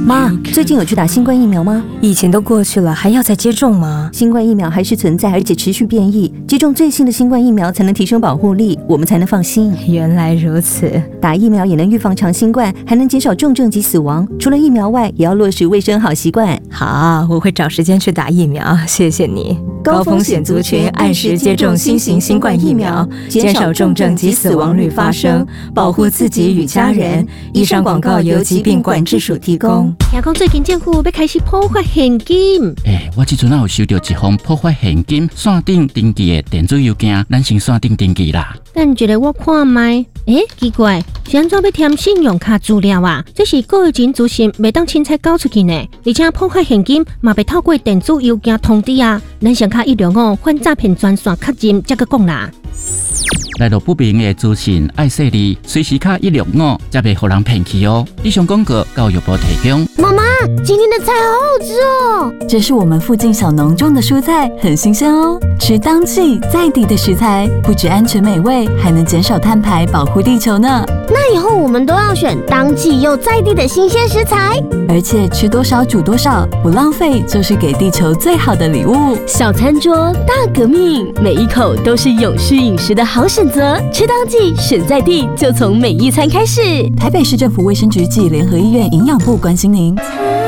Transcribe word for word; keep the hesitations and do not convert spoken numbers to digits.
妈，最近有去打新冠疫苗吗？ 疫情都过去了，还要再接种吗？ 新冠疫苗还是存在，而且持续变异，接种最新的新冠疫苗才能提升保护力，我们才能放心。 原来如此， 打疫苗也能预防长新冠，还能减少重症及死亡。除了疫苗外，也要落实卫生好习惯。 好，我会找时间去打疫苗，谢谢你。 高风险族群按时接种新型新冠疫苗， 减少重症及死亡率发生，保护自己与家人。以上广告由疾病管制署提供。 听讲最近政府要开始普发现金。 诶，我即阵有收到一封普发现金线顶登记的电子邮件，咱先线顶登记啦。 等一下我看卖，诶，奇怪，是安怎要填信用卡资料啊？这是个人资讯，袂当凊彩交出去呢。而且普发现金嘛袂透过电子邮件通知啊，咱上卡一两哦，反诈骗专线确认才个讲啦。 来到不明的资讯，爱说你随时卡一六五，才袂互人骗去哦。以上广告教育部提供。 妈妈，今天的菜好好吃哦！ 这是我们附近小农种的蔬菜，很新鲜哦。吃当季在地的食材，不止安全美味，还能减少碳排，保护地球呢。 那以后我们都要选当季又在地的新鲜食材， 而且吃多少煮多少，不浪费就是给地球最好的礼物。 小餐桌大革命，每一口都是永续饮食的好选择。吃当季，选在地，就从每一餐开始。 台北市政府卫生局暨联合医院营养部关心您。